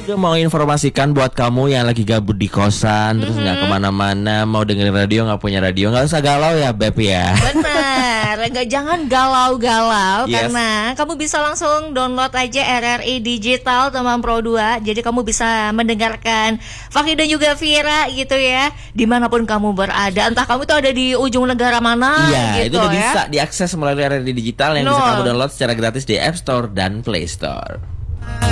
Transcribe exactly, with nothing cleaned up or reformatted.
juga mau informasikan buat kamu yang lagi gabut di kosan, terus nggak mm-hmm. kemana-mana, mau dengerin radio nggak punya radio, nggak usah galau ya Beb ya. Benar, nggak jangan galau-galau Yes. karena kamu bisa langsung download aja R R I Digital teman Pro dua. Jadi kamu bisa mendengarkan Fakih dan juga Vira gitu ya, dimanapun kamu berada, entah kamu tuh ada di ujung negara mana. Iya, gitu, itu udah ya. bisa diakses melalui R R I Digital yang no. bisa kamu download secara gratis di App Store dan Play Store.